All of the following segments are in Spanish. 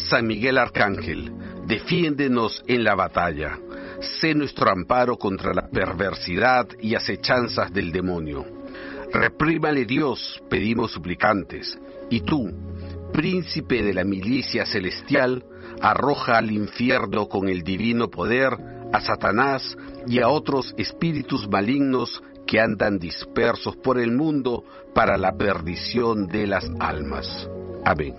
San Miguel Arcángel, defiéndenos en la batalla. Sé nuestro amparo contra la perversidad y acechanzas del demonio. Reprímale Dios, pedimos suplicantes. Y tú, príncipe de la milicia celestial, arroja al infierno con el divino poder a Satanás y a otros espíritus malignos que andan dispersos por el mundo para la perdición de las almas. Amén.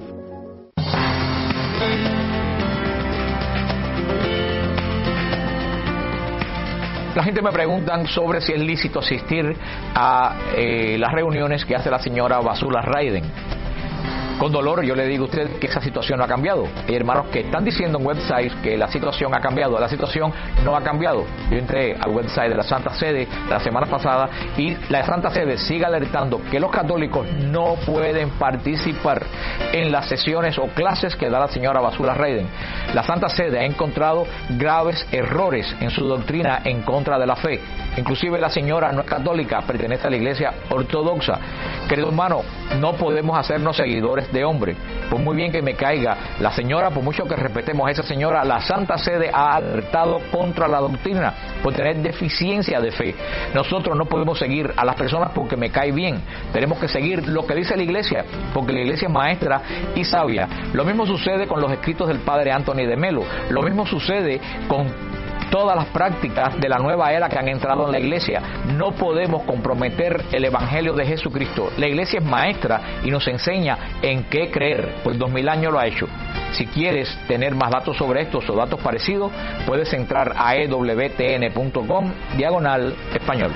La gente me pregunta sobre si es lícito asistir a las reuniones que hace la señora Basula Raiden. Con dolor yo le digo a usted que esa situación no ha cambiado. Hay hermanos que están diciendo en websites que la situación ha cambiado. La situación no ha cambiado. Yo entré al website de la Santa Sede la semana pasada y la Santa Sede sigue alertando que los católicos no pueden participar en las sesiones o clases que da la señora Basula Raiden. La Santa Sede ha encontrado graves errores en su doctrina en contra de la fe. Inclusive la señora no es católica, pertenece a la iglesia ortodoxa. Querido hermano, no podemos hacernos seguidores de hombre. Por muy bien que me caiga la señora, por mucho que respetemos a esa señora, la Santa Sede ha alertado contra la doctrina por tener deficiencia de fe. Nosotros no podemos seguir a las personas porque me cae bien. Tenemos que seguir lo que dice la iglesia, porque la iglesia es maestra y sabia. Lo mismo sucede con los escritos del padre Anthony de Melo. Lo mismo sucede con todas las prácticas de la nueva era que han entrado en la iglesia. No podemos comprometer el evangelio de Jesucristo. La iglesia es maestra y nos enseña en qué creer. Por 2000 años lo ha hecho. Si quieres tener más datos sobre estos o datos parecidos, puedes entrar a ewtn.com/español.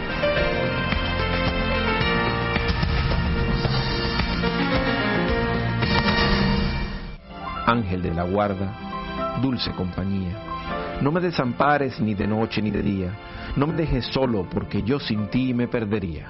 Ángel de la guarda, dulce compañía, no me desampares ni de noche ni de día, no me dejes solo porque yo sin ti me perdería.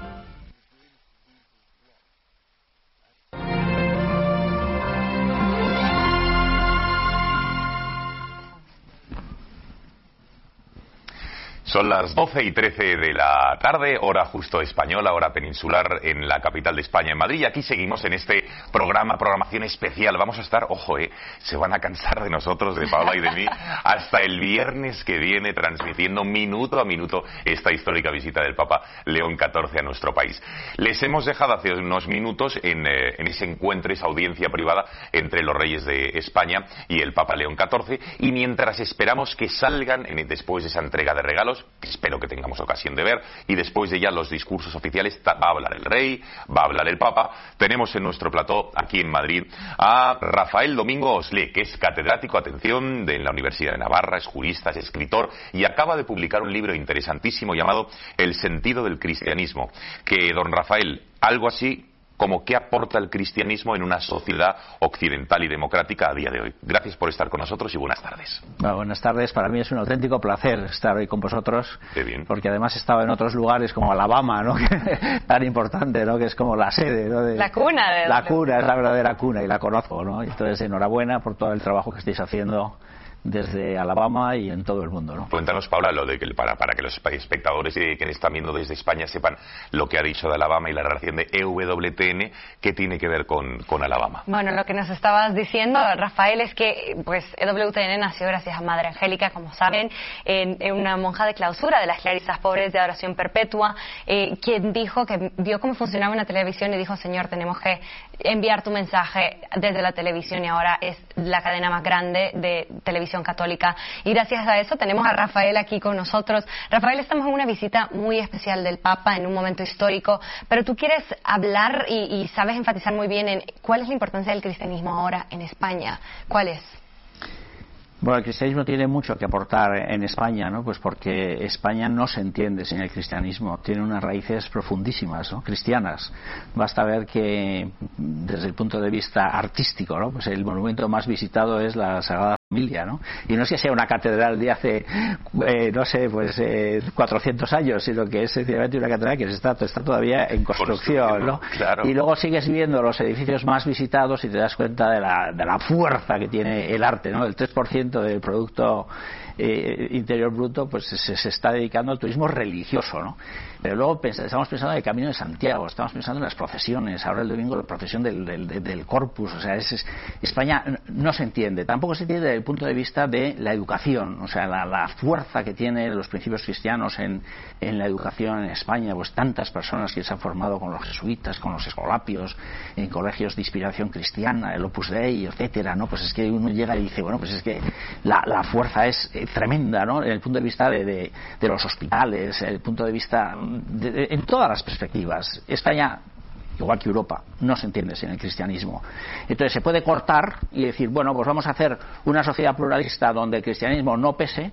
Son las 12:13 de la tarde, hora justo española, hora peninsular en la capital de España, en Madrid. Y aquí seguimos en este programación especial. Vamos a estar, ojo, se van a cansar de nosotros, de Paola y de mí, hasta el viernes que viene, transmitiendo minuto a minuto esta histórica visita del Papa León XIV a nuestro país. Les hemos dejado hace unos minutos en ese encuentro, esa audiencia privada entre los reyes de España y el Papa León XIV. Y mientras esperamos que salgan, después de esa entrega de regalos, que espero que tengamos ocasión de ver, y después de ya los discursos oficiales, va a hablar el rey, va a hablar el Papa. Tenemos en nuestro plató, aquí en Madrid, a Rafael Domingo Oslé, que es catedrático, atención, de la Universidad de Navarra, es jurista, es escritor, y acaba de publicar un libro interesantísimo llamado El sentido del cristianismo, que, don Rafael, algo así como qué aporta el cristianismo en una sociedad occidental y democrática a día de hoy. Gracias por estar con nosotros y buenas tardes. Bueno, buenas tardes. Para mí es un auténtico placer estar hoy con vosotros. Qué bien. Porque además he estado en otros lugares como Alabama, ¿no? Tan importante, ¿no? Que es como la sede, ¿no? La cuna. La cuna, es la verdadera cuna y la conozco, ¿no? Entonces, enhorabuena por todo el trabajo que estáis haciendo desde Alabama y en todo el mundo, ¿no? Cuéntanos, Paula, lo de que para que los espectadores que están viendo desde España sepan lo que ha dicho de Alabama y la relación de EWTN, ¿qué tiene que ver con Alabama? Bueno, lo que nos estabas diciendo, Rafael, es que pues EWTN nació gracias a Madre Angélica, como saben, en una monja de clausura de las Clarisas Pobres de Adoración Perpetua, quien dijo que vio cómo funcionaba una televisión y dijo: Señor, tenemos que enviar tu mensaje desde la televisión, y ahora es la cadena más grande de televisión católica, y gracias a eso tenemos a Rafael aquí con nosotros. Rafael, estamos en una visita muy especial del Papa en un momento histórico, pero tú quieres hablar y sabes enfatizar muy bien en cuál es la importancia del cristianismo ahora en España. ¿Cuál es? Bueno, el cristianismo tiene mucho que aportar en España, ¿no? Pues porque España no se entiende sin el cristianismo. Tiene unas raíces profundísimas, ¿no? Cristianas. Basta ver que, desde el punto de vista artístico, ¿no? Pues el monumento más visitado es la Sagrada familia, ¿no? Y no es que sea una catedral de hace, 400 años, sino que es sencillamente una catedral que está todavía en construcción, ¿no? Claro. Y luego sigues viendo los edificios más visitados y te das cuenta de la fuerza que tiene el arte, ¿no? El 3% del Producto Interior Bruto pues se está dedicando al turismo religioso, ¿no? Pero luego estamos pensando en el Camino de Santiago, estamos pensando en las procesiones, ahora el domingo la procesión del Corpus, o sea, España no se entiende, tampoco se entiende desde el punto de vista de la educación, o sea, la fuerza que tienen los principios cristianos en la educación en España, pues tantas personas que se han formado con los jesuitas, con los escolapios, en colegios de inspiración cristiana, el Opus Dei, etcétera, ¿no? Pues es que uno llega y dice, bueno, pues es que la fuerza es tremenda, ¿no? En el punto de vista de los hospitales, en el punto de vista en todas las perspectivas. España, igual que Europa, no se entiende sin el cristianismo. Entonces se puede cortar y decir, bueno, pues vamos a hacer una sociedad pluralista donde el cristianismo no pese,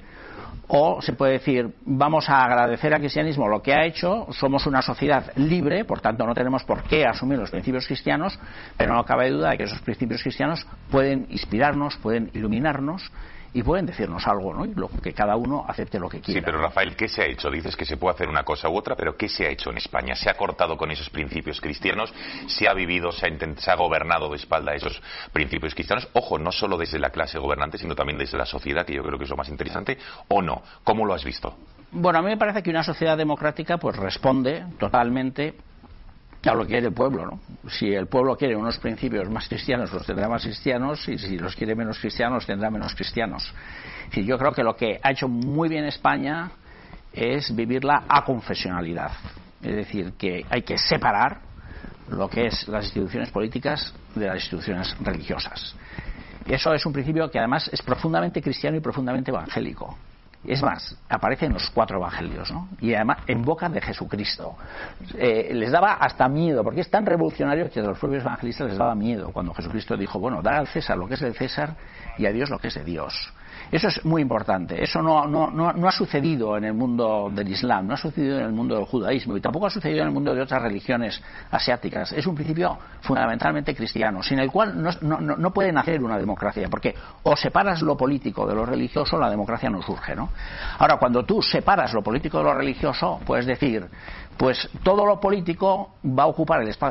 o se puede decir, vamos a agradecer al cristianismo lo que ha hecho, somos una sociedad libre, por tanto no tenemos por qué asumir los principios cristianos, pero no cabe duda de que esos principios cristianos pueden inspirarnos, pueden iluminarnos y pueden decirnos algo, ¿no? Y luego que cada uno acepte lo que quiera. Sí, pero Rafael, ¿qué se ha hecho? Dices que se puede hacer una cosa u otra, pero ¿qué se ha hecho en España? ¿Se ha cortado con esos principios cristianos? ¿Se ha vivido, se ha gobernado de espalda a esos principios cristianos? Ojo, no solo desde la clase gobernante, sino también desde la sociedad, que yo creo que es lo más interesante, ¿o no? ¿Cómo lo has visto? Bueno, a mí me parece que una sociedad democrática pues responde totalmente a lo que quiere el pueblo, ¿no? Si el pueblo quiere unos principios más cristianos, los tendrá más cristianos, y si los quiere menos cristianos, tendrá menos cristianos. Es decir, yo creo que lo que ha hecho muy bien España es vivir la aconfesionalidad. Es decir, que hay que separar lo que es las instituciones políticas de las instituciones religiosas. Eso es un principio que además es profundamente cristiano y profundamente evangélico. Es más, aparece en los 4 evangelios, ¿no? Y además en boca de Jesucristo. Les daba hasta miedo, porque es tan revolucionario que a los propios evangelistas les daba miedo cuando Jesucristo dijo, bueno, dar al César lo que es del César y a Dios lo que es de Dios. Eso es muy importante. Eso no ha sucedido en el mundo del Islam, no ha sucedido en el mundo del judaísmo y tampoco ha sucedido en el mundo de otras religiones asiáticas. Es un principio fundamentalmente cristiano, sin el cual no puede nacer una democracia, porque o separas lo político de lo religioso, la democracia no surge, ¿no? Ahora, cuando tú separas lo político de lo religioso, puedes decir, pues todo lo político va a ocupar el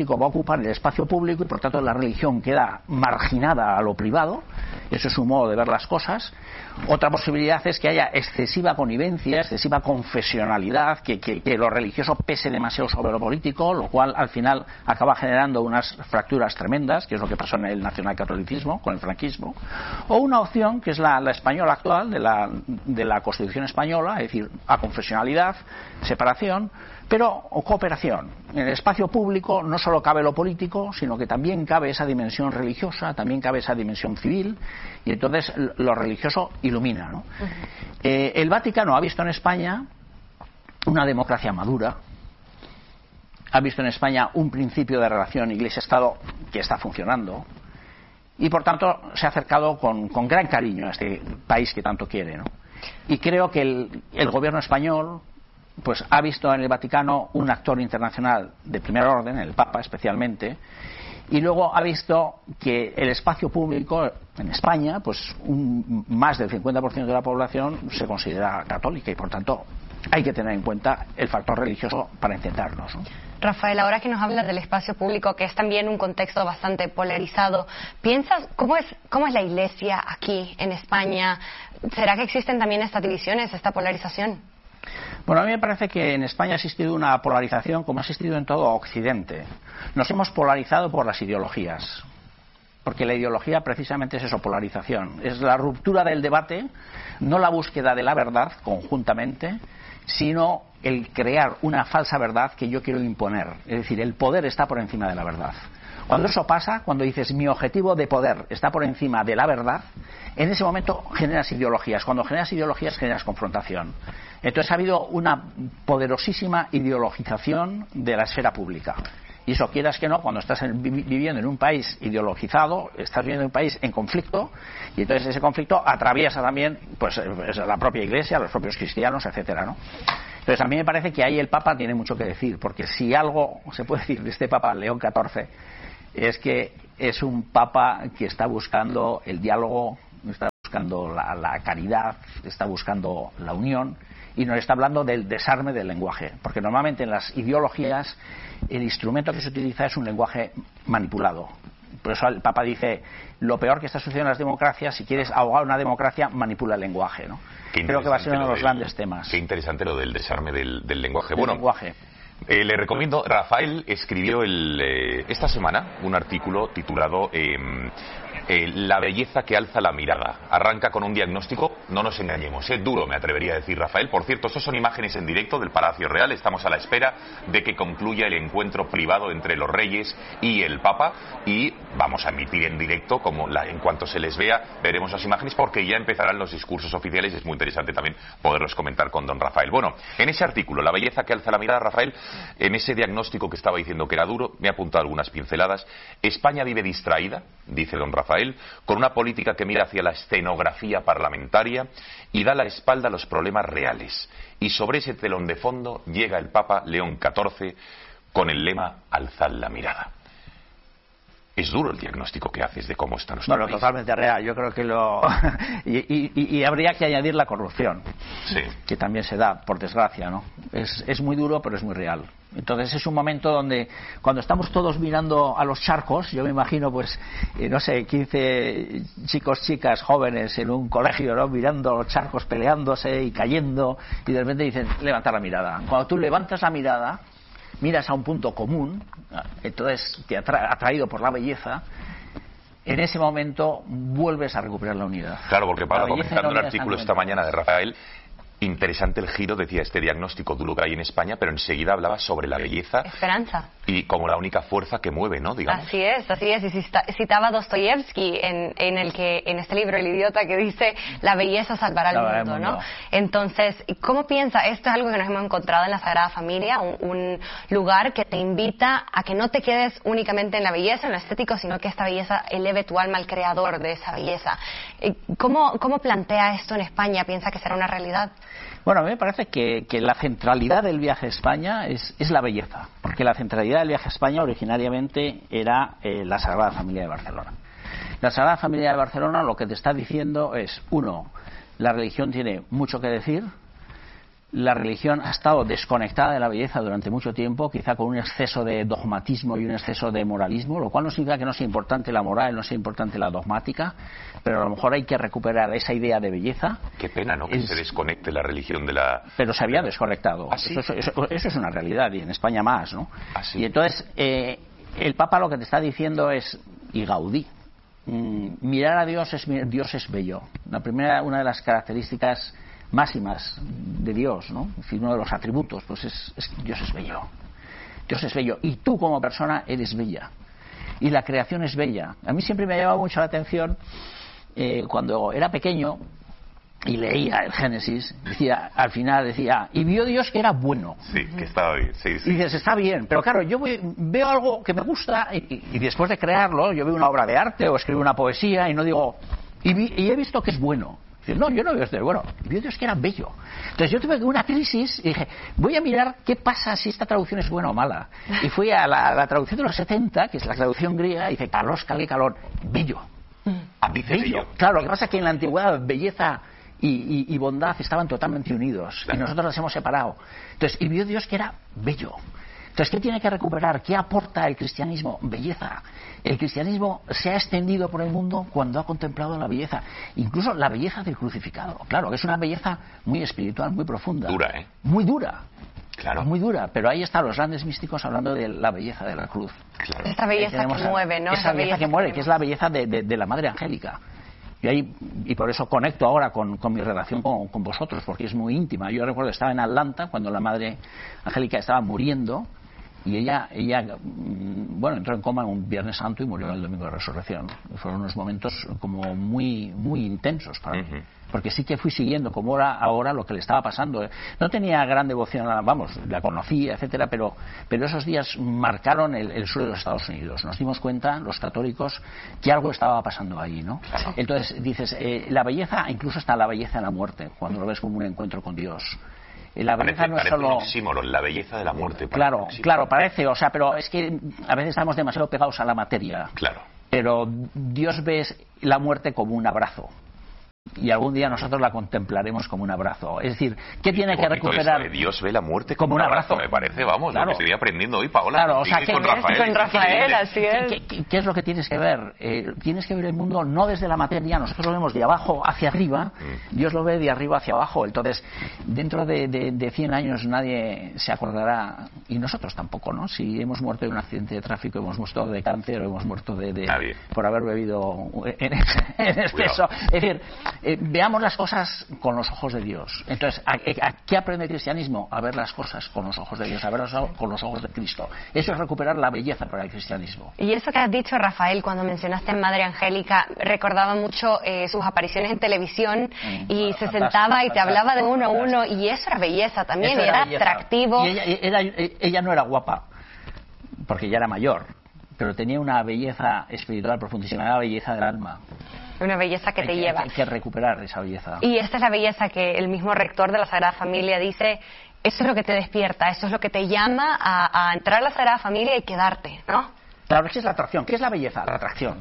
espacio público y por tanto la religión queda marginada a lo privado. Eso es un modo de ver las cosas. Otra posibilidad es que haya excesiva connivencia, excesiva confesionalidad, que lo religioso pese demasiado sobre lo político, lo cual al final acaba generando unas fracturas tremendas, que es lo que pasó en el nacionalcatolicismo con el franquismo. O una opción que es la española actual, de la Constitución española, es decir, aconfesionalidad, separación, pero cooperación. En el espacio público no solo cabe lo político, sino que también cabe esa dimensión religiosa, también cabe esa dimensión civil, y entonces lo religioso ilumina, ¿no? El Vaticano ha visto en España una democracia madura, ha visto en España un principio de relación Iglesia-Estado que está funcionando, y por tanto se ha acercado con gran cariño a este país que tanto quiere, ¿no? Y creo que el gobierno español pues ha visto en el Vaticano un actor internacional de primer orden, el Papa especialmente, y luego ha visto que el espacio público en España, pues más del 50% de la población se considera católica y por tanto hay que tener en cuenta el factor religioso para entendernos, ¿no? Rafael, ahora que nos hablas del espacio público, que es también un contexto bastante polarizado, ¿piensas cómo es la Iglesia aquí en España? ¿Será que existen también estas divisiones, esta polarización? Bueno, a mí me parece que en España ha existido una polarización como ha existido en todo Occidente. Nos hemos polarizado por las ideologías, porque la ideología precisamente es eso, polarización. Es la ruptura del debate, no la búsqueda de la verdad conjuntamente, sino el crear una falsa verdad que yo quiero imponer. Es decir, el poder está por encima de la verdad. Cuando eso pasa, cuando dices mi objetivo de poder está por encima de la verdad, en ese momento generas ideologías. Cuando generas ideologías, generas confrontación. Entonces ha habido una poderosísima ideologización de la esfera pública. Y eso, quieras que no, cuando estás viviendo en un país ideologizado, estás viviendo en un país en conflicto, y entonces ese conflicto atraviesa también pues la propia Iglesia, los propios cristianos, etcétera, ¿no? Entonces a mí me parece que ahí el Papa tiene mucho que decir, porque si algo se puede decir de este Papa León XIV es que es un Papa que está buscando el diálogo, está buscando la caridad, está buscando la unión, y nos está hablando del desarme del lenguaje, porque normalmente en las ideologías el instrumento que se utiliza es un lenguaje manipulado. Por eso el Papa dice, lo peor que está sucediendo en las democracias, si quieres ahogar una democracia, manipula el lenguaje, ¿no? Creo que va a ser uno de los grandes temas. Qué interesante lo del desarme del lenguaje. Lenguaje. Le recomiendo, Rafael escribió esta semana un artículo titulado La belleza que alza la mirada. Arranca con un diagnóstico, no nos engañemos, es duro, me atrevería a decir Rafael. Por cierto, estos son imágenes en directo del Palacio Real, estamos a la espera de que concluya el encuentro privado entre los reyes y el Papa, y vamos a emitir en directo, en cuanto se les vea, veremos las imágenes, porque ya empezarán los discursos oficiales, y es muy interesante también poderlos comentar con don Rafael. Bueno, en ese artículo, La belleza que alza la mirada, Rafael, en ese diagnóstico que estaba diciendo que era duro, me ha apuntado algunas pinceladas. España vive distraída, dice don Rafael, con una política que mira hacia la escenografía parlamentaria y da la espalda a los problemas reales. Y sobre ese telón de fondo llega el Papa León XIV con el lema Alzad la mirada. Es duro el diagnóstico que haces de cómo está nuestro país. Totalmente real. Yo creo que y habría que añadir la corrupción, sí, que también se da, por desgracia, ¿no? Es muy duro, pero es muy real. Entonces es un momento donde, cuando estamos todos mirando a los charcos, yo me imagino, pues, no sé, 15 chicos, chicas, jóvenes en un colegio, ¿no?, mirando los charcos, peleándose y cayendo, y de repente dicen, levantar la mirada. Cuando tú levantas la mirada, miras a un punto común, entonces te atraído por la belleza, en ese momento vuelves a recuperar la unidad. Claro, porque Pablo, comentando el artículo esta mañana de Rafael, interesante el giro, decía, este diagnóstico duro que hay en España, pero enseguida hablaba sobre la belleza. Esperanza. Y como la única fuerza que mueve, ¿no? Digamos. Así es. Y citaba a Dostoyevsky en este libro, El idiota, que dice, la belleza salvará al mundo, ¿no? Entonces, ¿cómo piensa? Esto es algo que nos hemos encontrado en la Sagrada Familia, un lugar que te invita a que no te quedes únicamente en la belleza, en lo estético, sino que esta belleza eleve tu alma al creador de esa belleza. ¿Cómo plantea esto en España? ¿Piensa que será una realidad? Bueno, a mí me parece que la centralidad del viaje a España es la belleza, porque la centralidad del viaje a España originariamente era la Sagrada Familia de Barcelona. La Sagrada Familia de Barcelona lo que te está diciendo es, uno, la religión tiene mucho que decir. La religión ha estado desconectada de la belleza durante mucho tiempo, quizá con un exceso de dogmatismo y un exceso de moralismo, lo cual no significa que no sea importante la moral, no sea importante la dogmática, pero a lo mejor hay que recuperar esa idea de belleza. Qué pena, ¿no?, que se desconecte la religión de la... Pero se había desconectado. ¿Ah, sí? Eso es una realidad, y en España más, ¿no? ¿Ah, sí? Y entonces, el Papa lo que te está diciendo es, y Gaudí, mirar a Dios es bello. Una de las características máximas de Dios, ¿no? En fin, uno de los atributos, pues Dios es bello. Dios es bello, y tú como persona eres bella, y la creación es bella. A mí siempre me ha llamado mucho la atención, cuando era pequeño y leía el Génesis, al final decía, y vio Dios que era bueno. Sí, que estaba bien, sí. Y dices, está bien, pero claro, yo veo algo que me gusta, y después de crearlo, yo veo una obra de arte o escribo una poesía y no digo, y he visto que es bueno. No, yo no veo esto, bueno, vio Dios que era bello. Entonces yo tuve una crisis y dije, voy a mirar qué pasa si esta traducción es buena o mala. Y fui a la traducción de los 70, que es la traducción griega, y dice, Carlos Calón, bello. Bello. Claro, lo que pasa es que en la antigüedad belleza y bondad estaban totalmente unidos, claro, y nosotros las hemos separado. Entonces, y vio Dios que era bello. Entonces, ¿qué tiene que recuperar? ¿Qué aporta el cristianismo? Belleza. El cristianismo se ha extendido por el mundo cuando ha contemplado la belleza, incluso la belleza del crucificado. Claro, que es una belleza muy espiritual, muy profunda. Dura, ¿eh? Muy dura. Claro. Muy dura, pero ahí están los grandes místicos hablando de la belleza de la cruz. Claro. Esta belleza que mueve, ¿no? Esa belleza que mueve, que es la belleza de la Madre Angélica. Y por eso conecto ahora con mi relación con vosotros, porque es muy íntima. Yo recuerdo, estaba en Atlanta cuando la Madre Angélica estaba muriendo, y ella entró en coma un Viernes Santo y murió el Domingo de Resurrección. Fueron unos momentos como muy muy intensos para mí, porque sí que fui siguiendo como era ahora lo que le estaba pasando. No tenía gran devoción, la conocía, etcétera, pero esos días marcaron el sur de los Estados Unidos. Nos dimos cuenta, los católicos, que algo estaba pasando ahí, ¿no? Claro. Entonces dices, la belleza, incluso está la belleza en la muerte, cuando lo ves como un encuentro con Dios. La belleza no es solo... un oxímoron, la belleza de la muerte. Claro, parece, pero es que a veces estamos demasiado pegados a la materia. Claro. Pero Dios ve la muerte como un abrazo. y algún día nosotros la contemplaremos como un abrazo. Es decir, ¿qué tiene que recuperar? Eso, Dios ve la muerte como un abrazo, me parece, vamos, claro. Lo que estoy aprendiendo hoy, Paola. Claro, o sea, con Rafael, así es. ¿Qué es lo que tienes que ver? Tienes que ver el mundo no desde la materia, nosotros lo vemos de abajo hacia arriba, Dios lo ve de arriba hacia abajo. Entonces, dentro de 100 años nadie se acordará, y nosotros tampoco, ¿no? Si hemos muerto de un accidente de tráfico, hemos muerto de cáncer o hemos muerto por haber bebido en exceso. Es decir, veamos las cosas con los ojos de Dios. Entonces, ¿qué aprende el cristianismo? A ver las cosas con los ojos de Dios, a verlas con los ojos de Cristo. Eso es recuperar la belleza para el cristianismo. Y eso que has dicho, Rafael, cuando mencionaste a Madre Angélica, recordaba mucho sus apariciones en televisión y se sentaba y te hablaba de uno a uno, y eso era belleza también, era atractivo. Y ella no era guapa, porque ya era mayor, pero tenía una belleza espiritual profundísima, una belleza del alma. Una belleza que te lleva. Hay que recuperar esa belleza. Y esta es la belleza que el mismo rector de la Sagrada Familia dice, eso es lo que te despierta, eso es lo que te llama a entrar a la Sagrada Familia y quedarte, ¿no? Claro, esa es la atracción. ¿Qué es la belleza? La atracción.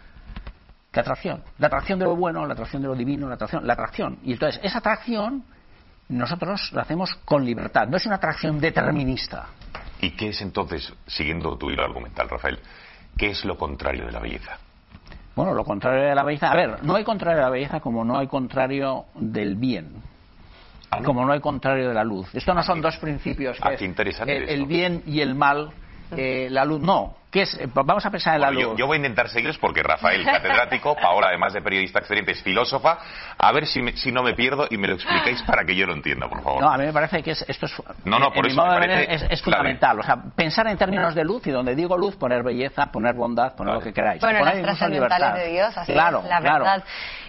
¿Qué atracción? La atracción de lo bueno, la atracción de lo divino, la atracción. Y entonces, esa atracción nosotros la hacemos con libertad, no es una atracción determinista. ¿Y qué es entonces, siguiendo tu hilo argumental, Rafael, qué es lo contrario de la belleza? Bueno, lo contrario de la belleza... A ver, no hay contrario de la belleza como no hay contrario del bien. ¿No? Como no hay contrario de la luz. Esto no son dos principios. Qué interesante el bien y el mal. La luz no. ¿Qué es? Vamos a pensar en la luz. Yo voy a intentar seguiros porque Rafael, catedrático, Paola, además de periodista excelente, es filósofa. A ver si no me pierdo y me lo explicáis para que yo lo entienda, por favor. No, a mí me parece que esto es... por eso me parece es fundamental. O sea, pensar en términos de luz, y donde digo luz, poner belleza, poner bondad, poner lo que queráis. Bueno, poner las trascendentales de Dios, así claro, es, la verdad.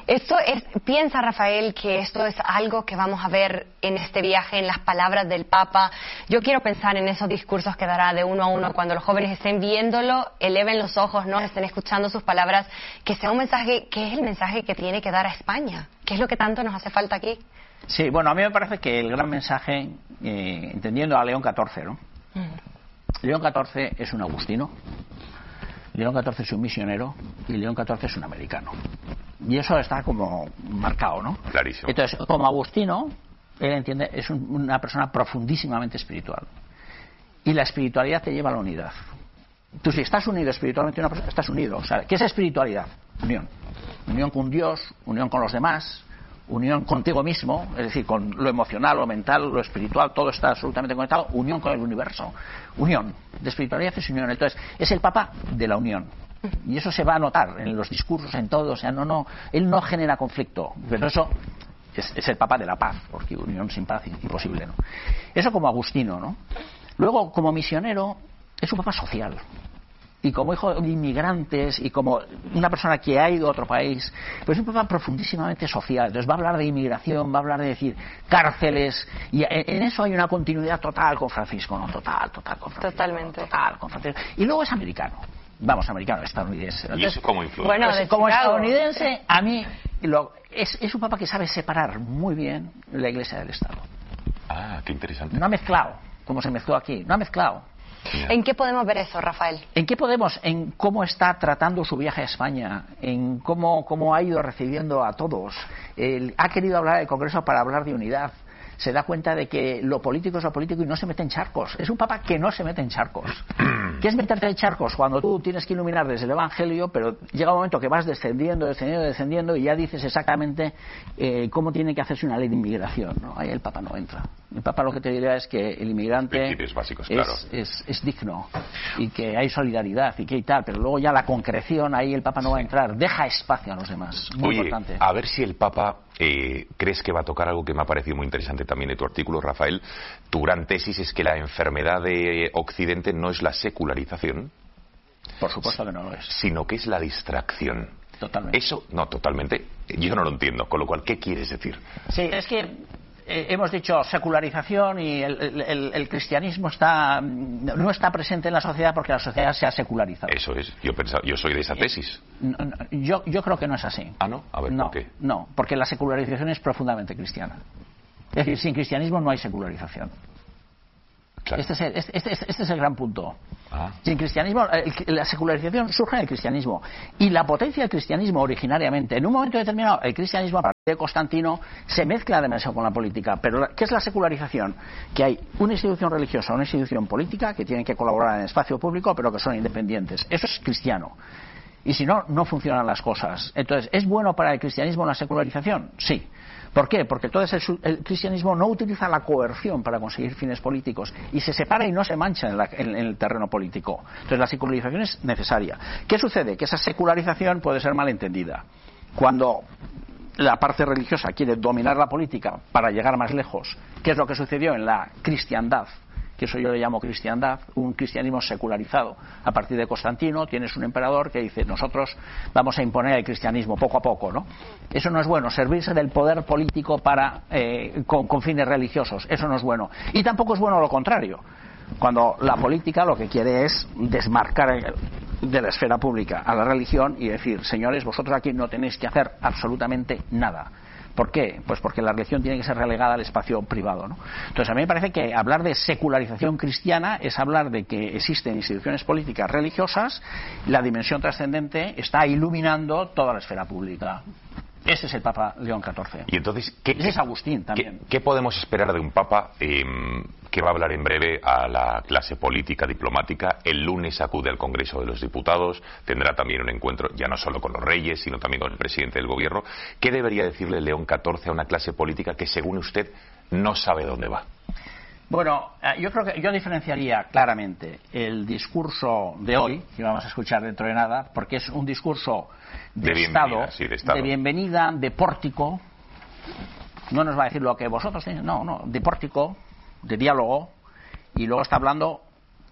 Piensa, Rafael, que esto es algo que vamos a ver en este viaje, en las palabras del Papa. Yo quiero pensar en esos discursos que dará de uno a uno cuando los jóvenes estén viéndolo, eleven los ojos, no estén escuchando sus palabras, que sea un mensaje, que es el mensaje que tiene que dar a España, que es lo que tanto nos hace falta aquí. Sí, bueno, a mí me parece que el gran mensaje, entendiendo a León XIV, ¿no? León XIV es un agustino, León XIV es un misionero y León XIV es un americano. Y eso está como marcado, ¿no? Clarísimo. Entonces, como agustino, él entiende, es una persona profundísimamente espiritual. Y la espiritualidad te lleva a la unidad. Tú, si estás unido espiritualmente a una persona, estás unido. O sea, ¿qué es espiritualidad? Unión. Unión con Dios, unión con los demás, unión contigo mismo, es decir, con lo emocional, lo mental, lo espiritual, todo está absolutamente conectado. Unión con el universo. Unión. De espiritualidad es unión. Entonces, es el Papa de la unión. Y eso se va a notar en los discursos, en todo. O sea, él no genera conflicto. Pero eso es el Papa de la paz, porque unión sin paz es imposible, ¿no? Eso como agustino, ¿no? Luego, como misionero, es un Papa social. Y como hijo de inmigrantes y como una persona que ha ido a otro país, pues es un Papa profundísimamente social. Entonces va a hablar de inmigración, va a hablar de decir cárceles, y en eso hay una continuidad total con Francisco, ¿no? Total con Francisco. Totalmente. Total con Francisco. Y luego es americano. Vamos, americano, estadounidense. Entonces, ¿y eso cómo influye? Bueno, pues, como estadounidense, a mí es un Papa que sabe separar muy bien la Iglesia del Estado. Ah, qué interesante. No ha mezclado, como se mezcló aquí, no ha mezclado. ¿En qué podemos ver eso, Rafael? ¿En qué podemos? En cómo está tratando su viaje a España, en cómo ha ido recibiendo a todos. Ha querido hablar del Congreso para hablar de unidad. Se da cuenta de que lo político es lo político y no se mete en charcos. Es un Papa que no se mete en charcos. ¿Qué es meterte en charcos? Cuando tú tienes que iluminar desde el Evangelio, pero llega un momento que vas descendiendo y ya dices exactamente cómo tiene que hacerse una ley de inmigración, ¿no? Ahí el Papa no entra. El Papa lo que te dirá es que el inmigrante básicos, claro. es digno y que hay solidaridad y que hay tal, pero luego ya la concreción, ahí el Papa no va a entrar. Deja espacio a los demás. Muy importante. A ver si el Papa crees que va a tocar algo que me ha parecido muy interesante también de tu artículo, Rafael. Tu gran tesis es que la enfermedad de Occidente no es la secularización. Por supuesto que no lo es. Sino que es la distracción. Totalmente. Eso, no, totalmente. Yo no lo entiendo. Con lo cual, ¿qué quieres decir? Sí, es que hemos dicho secularización y el cristianismo no está presente en la sociedad porque la sociedad se ha secularizado. Eso es. Yo soy de esa tesis. Yo creo que no es así. Ah, ¿no? A ver, ¿por qué? No, porque la secularización es profundamente cristiana. Es decir, sin cristianismo no hay secularización. Claro. Este es el gran punto. Sí, el cristianismo, la secularización surge en el cristianismo, y la potencia del cristianismo originariamente, en un momento determinado, el cristianismo a partir de Constantino se mezcla demasiado con la política. Pero ¿qué es la secularización? Que hay una institución religiosa, una institución política que tienen que colaborar en el espacio público, pero que son independientes. Eso es cristiano. Y si no, no funcionan las cosas. Entonces, ¿es bueno para el cristianismo la secularización? Sí. ¿Por qué? Porque entonces el cristianismo no utiliza la coerción para conseguir fines políticos y se separa y no se mancha en el terreno político. Entonces la secularización es necesaria. ¿Qué sucede? Que esa secularización puede ser malentendida. Cuando la parte religiosa quiere dominar la política para llegar más lejos, ¿qué es lo que sucedió en la cristiandad? Que eso yo le llamo cristiandad, un cristianismo secularizado. A partir de Constantino tienes un emperador que dice, nosotros vamos a imponer el cristianismo poco a poco, ¿no? Eso no es bueno, servirse del poder político para con fines religiosos, eso no es bueno. Y tampoco es bueno lo contrario, cuando la política lo que quiere es desmarcar de la esfera pública a la religión y decir, señores, vosotros aquí no tenéis que hacer absolutamente nada. ¿Por qué? Pues porque la religión tiene que ser relegada al espacio privado, ¿no? Entonces a mí me parece que hablar de secularización cristiana es hablar de que existen instituciones políticas religiosas, la dimensión trascendente está iluminando toda la esfera pública. Ese es el Papa León XIV. Y entonces, ese es Agustín también. ¿Qué podemos esperar de un Papa que va a hablar en breve a la clase política, diplomática? El lunes acude al Congreso de los Diputados, tendrá también un encuentro ya no solo con los reyes, sino también con el presidente del gobierno. ¿Qué debería decirle León XIV a una clase política que, según usted, no sabe dónde va? Bueno, yo creo que yo diferenciaría claramente el discurso de hoy, que vamos a escuchar dentro de nada, porque es un discurso de Estado, de bienvenida, de pórtico. No nos va a decir lo que vosotros tenéis, no, de pórtico, de diálogo, y luego está hablando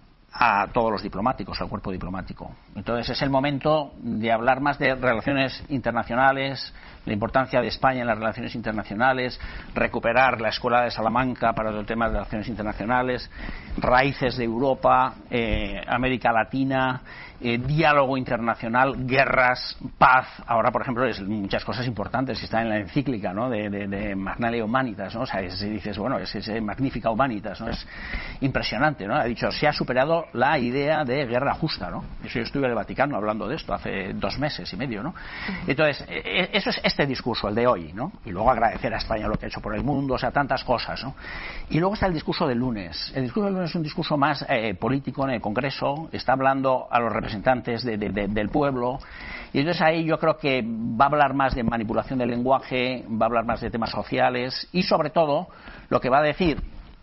a todos los diplomáticos, al cuerpo diplomático. Entonces es el momento de hablar más de relaciones internacionales, la importancia de España en las relaciones internacionales, recuperar la Escuela de Salamanca para el tema de relaciones internacionales, raíces de Europa, América Latina, diálogo internacional, guerras, paz. Ahora, por ejemplo, es muchas cosas importantes, está en la encíclica, ¿no?, de Magnalia Humanitas, ¿no? O sea, dices, bueno, es Magnifica Humanitas, ¿no? Es impresionante, ¿no? Ha dicho, se ha superado la idea de guerra justa, ¿no? Eso yo estuve en el Vaticano hablando de esto hace 2 meses y medio, ¿no? Entonces, eso es este discurso, el de hoy, ¿no? Y luego agradecer a España lo que ha hecho por el mundo, o sea, tantas cosas, ¿no? Y luego está el discurso del lunes. El discurso del lunes es un discurso más político en el Congreso, está hablando a los representantes del pueblo, y entonces ahí yo creo que va a hablar más de manipulación del lenguaje, va a hablar más de temas sociales, y sobre todo lo que va a decir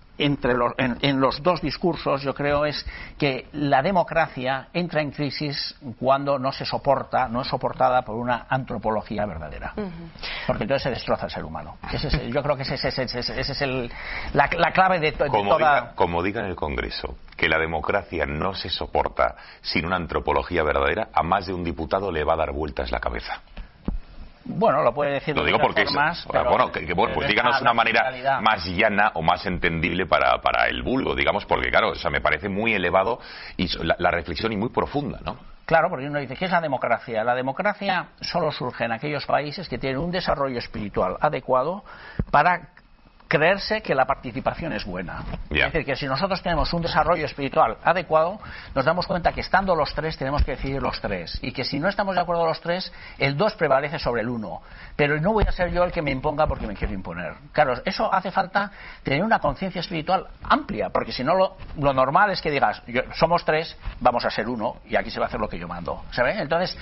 en los dos discursos, yo creo, es que la democracia entra en crisis cuando no es soportada por una antropología verdadera. Porque entonces se destroza el ser humano. Yo creo que esa es la clave de toda... Como diga en el Congreso, que la democracia no se soporta sin una antropología verdadera, a más de un diputado le va a dar vueltas la cabeza. Bueno, lo puede decir. Lo digo porque pues díganos una manera más llana o más entendible para el vulgo, digamos, porque claro, o sea, me parece muy elevado y la reflexión y muy profunda, ¿no? Claro, porque uno dice, ¿qué es la democracia? La democracia solo surge en aquellos países que tienen un desarrollo espiritual adecuado para creerse que la participación es buena. Es decir, que si nosotros tenemos un desarrollo espiritual adecuado, nos damos cuenta que estando los tres tenemos que decidir los tres, y que si no estamos de acuerdo los tres, el 2 prevalece sobre el 1, pero no voy a ser yo el que me imponga porque me quiero imponer. Claro, eso hace falta tener una conciencia espiritual amplia, porque si no lo normal es que digas, somos 3, vamos a ser 1 y aquí se va a hacer lo que yo mando, ¿sabes? Entonces,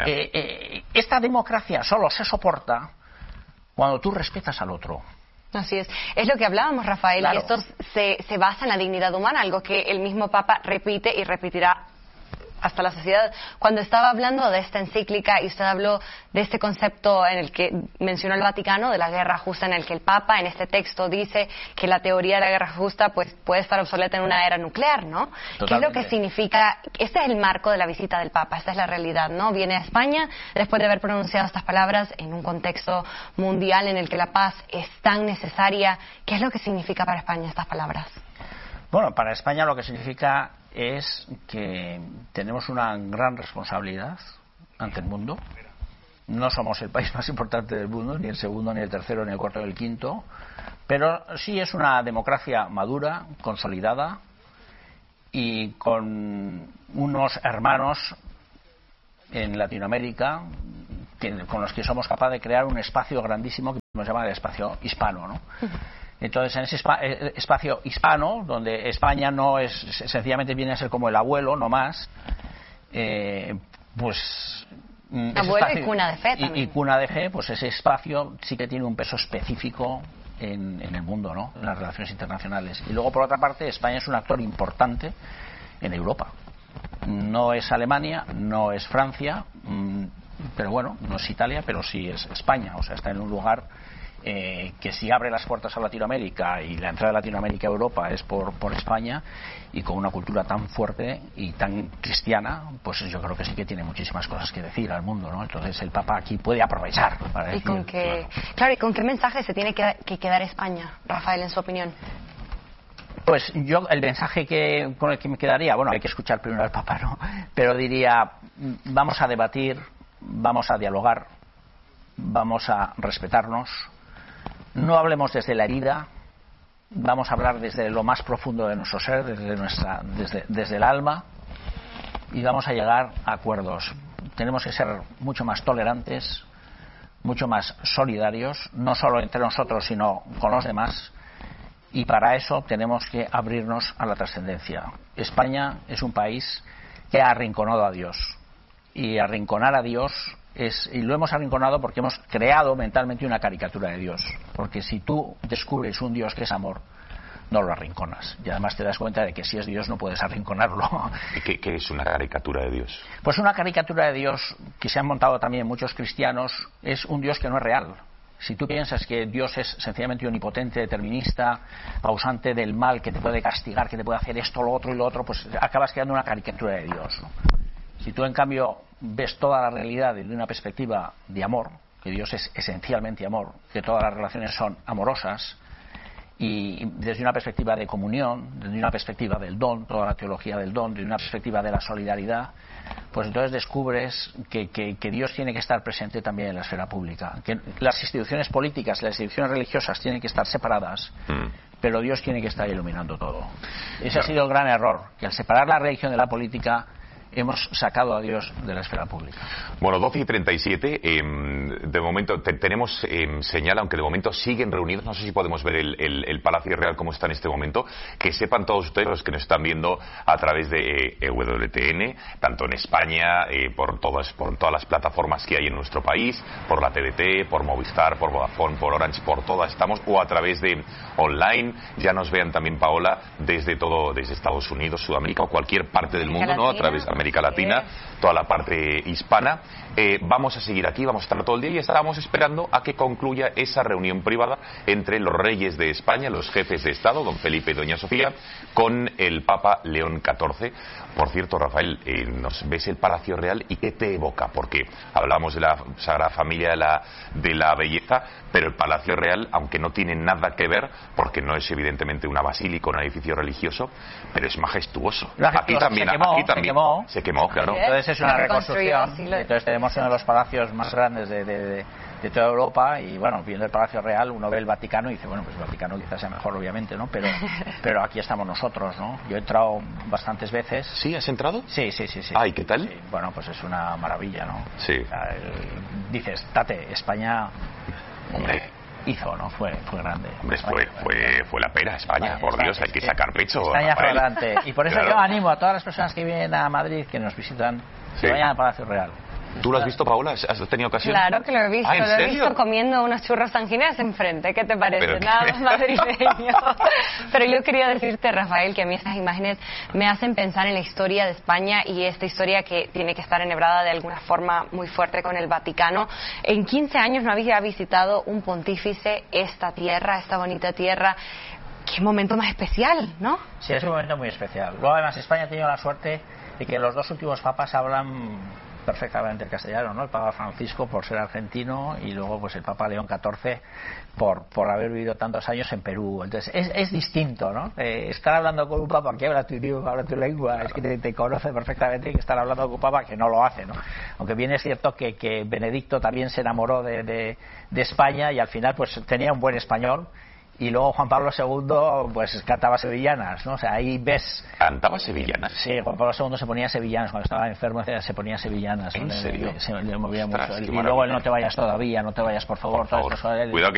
esta democracia solo se soporta cuando tú respetas al otro. Así es lo que hablábamos, Rafael, claro. Y esto se basa en la dignidad humana, algo que el mismo Papa repite y repetirá hasta la sociedad. Cuando estaba hablando de esta encíclica y usted habló de este concepto en el que mencionó el Vaticano, de la guerra justa, en el que el Papa en este texto dice que la teoría de la guerra justa pues puede estar obsoleta en una era nuclear, ¿no? Totalmente. ¿Qué es lo que significa? Este es el marco de la visita del Papa, esta es la realidad, ¿no? Viene a España después de haber pronunciado estas palabras en un contexto mundial en el que la paz es tan necesaria. ¿Qué es lo que significa para España estas palabras? Bueno, para España lo que significa es que tenemos una gran responsabilidad ante el mundo. No somos el país más importante del mundo, ni el segundo, ni el tercero, ni el cuarto, ni el quinto, pero sí es una democracia madura, consolidada, y con unos hermanos en Latinoamérica con los que somos capaces de crear un espacio grandísimo que nos llama el espacio hispano, ¿no? Entonces, en ese espacio hispano, donde España no es, sencillamente viene a ser como el abuelo, no más, pues... Abuelo y cuna de fe también. Y cuna de fe, pues ese espacio sí que tiene un peso específico en el mundo, ¿no? En las relaciones internacionales. Y luego, por otra parte, España es un actor importante en Europa. No es Alemania, no es Francia, pero bueno, no es Italia, pero sí es España. O sea, está en un lugar que si abre las puertas a Latinoamérica, y la entrada de Latinoamérica a Europa es por España, y con una cultura tan fuerte y tan cristiana, pues yo creo que sí que tiene muchísimas cosas que decir al mundo, ¿no? Entonces el Papa aquí puede aprovechar para decir. ¿Y con qué mensaje se tiene que quedar España, Rafael, en su opinión? Pues yo el mensaje con el que me quedaría, bueno, hay que escuchar primero al Papa, ¿no? Pero diría, vamos a debatir, vamos a dialogar, vamos a respetarnos, no hablemos desde la herida, vamos a hablar desde lo más profundo de nuestro ser, desde el alma, y vamos a llegar a acuerdos. Tenemos que ser mucho más tolerantes, mucho más solidarios, no solo entre nosotros, sino con los demás. Y para eso tenemos que abrirnos a la trascendencia. España es un país que ha arrinconado a Dios. Y arrinconar a Dios y lo hemos arrinconado porque hemos creado mentalmente una caricatura de Dios. Porque si tú descubres un Dios que es amor, no lo arrinconas. Y además te das cuenta de que si es Dios no puedes arrinconarlo. ¿Y qué es una caricatura de Dios? Pues una caricatura de Dios que se han montado también muchos cristianos es un Dios que no es real. Si tú piensas que Dios es sencillamente omnipotente, determinista, causante del mal, que te puede castigar, que te puede hacer esto, lo otro y lo otro, pues acabas creando una caricatura de Dios, ¿no? Si tú en cambio ves toda la realidad desde una perspectiva de amor, que Dios es esencialmente amor, que todas las relaciones son amorosas, y desde una perspectiva de comunión, desde una perspectiva del don, toda la teología del don, desde una perspectiva de la solidaridad, pues entonces descubres que Dios tiene que estar presente también en la esfera pública, que las instituciones políticas, las instituciones religiosas tienen que estar separadas, pero Dios tiene que estar iluminando todo. Ese ha sido el gran error, que al separar la religión de la política hemos sacado a Dios de la esfera pública. Bueno, 12:37, de momento tenemos señal, aunque de momento siguen reunidos, no sé si podemos ver el Palacio Real como está en este momento, que sepan todos ustedes, los que nos están viendo a través de EWTN, tanto en España, por todas las plataformas que hay en nuestro país, por la TDT, por Movistar, por Vodafone, por Orange, por todas estamos, o a través de online, ya nos vean también, Paola, desde Estados Unidos, Sudamérica o cualquier parte del mundo, ¿no? A través de América Latina, toda la parte hispana. Vamos a seguir aquí, vamos a estar todo el día y estábamos esperando a que concluya esa reunión privada entre los reyes de España, los jefes de Estado, don Felipe y doña Sofía, con el Papa León XIV. Por cierto, Rafael, nos ves el Palacio Real y ¿qué te evoca? Porque hablamos de la Sagrada Familia, de la belleza, pero el Palacio Real, aunque no tiene nada que ver, porque no es evidentemente una basílica, un edificio religioso, pero es majestuoso. Aquí también se quemó, claro. Entonces es una reconstrucción. Entonces tenemos uno de los palacios más grandes de toda Europa, y bueno, viendo el Palacio Real uno ve el Vaticano y dice, bueno, pues el Vaticano quizás sea mejor, obviamente, ¿no? Pero aquí estamos nosotros, ¿no? Yo he entrado bastantes veces. ¿Sí? ¿Has entrado? Sí. Ay, ¿qué tal? Sí, bueno, pues es una maravilla, ¿no? Sí. O sea, dices, tate, España... Hombre. Hizo, ¿no? Fue grande. Hombre, fue la pera España, por Dios, hay que sacar pecho. España fue grande. Y por eso claro. Yo animo a todas las personas que vienen a Madrid, que nos visitan, que vayan al Palacio Real. ¿Tú lo has visto, Paola? ¿Has tenido ocasión? Claro que lo he visto. ¿Ah, en lo he serio? visto comiendo unos churros sanguineros enfrente. ¿Qué te parece? Pero Nada más madrileño. Pero yo quería decirte, Rafael, que a mí estas imágenes me hacen pensar en la historia de España, y esta historia que tiene que estar enhebrada de alguna forma muy fuerte con el Vaticano. En 15 años no había visitado un pontífice esta tierra, esta bonita tierra. Qué momento más especial, ¿no? Sí, es un momento muy especial. Luego, además, España ha tenido la suerte de que los dos últimos papas hablan perfectamente el castellano, ¿no? El Papa Francisco por ser argentino, y luego pues el Papa León XIV por haber vivido tantos años en Perú. Entonces es distinto, ¿no? Estar hablando con un Papa que habla tu idioma, habla tu lengua, es que te conoce perfectamente, que estar hablando con un Papa que no lo hace, ¿no? Aunque bien es cierto que Benedicto también se enamoró de España, y al final pues tenía un buen español, Y luego Juan Pablo II pues cantaba sevillanas, ¿no? O sea, ahí ves... ¿Cantaba sevillanas? Sí, Juan Pablo II se ponía sevillanas, cuando estaba enfermo se ponía sevillanas. ¿En serio? Se le movía Ostras, mucho. qué Y luego el no te vayas todavía, no te vayas por favor. Por favor. Cuidado